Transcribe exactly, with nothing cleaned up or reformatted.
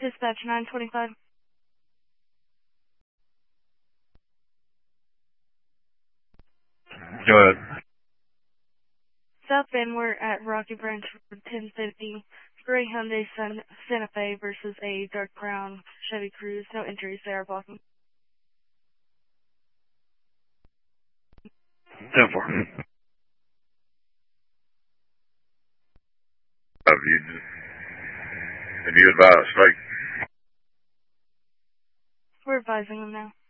Dispatch nine twenty-five. Go ahead. South Bend, we're at Rocky Branch for ten fifty. Gray Hyundai San- Santa Fe versus a dark brown Chevy Cruze. No injuries there, blocking. ten four. Have you, have you advised straight? We're advising them now.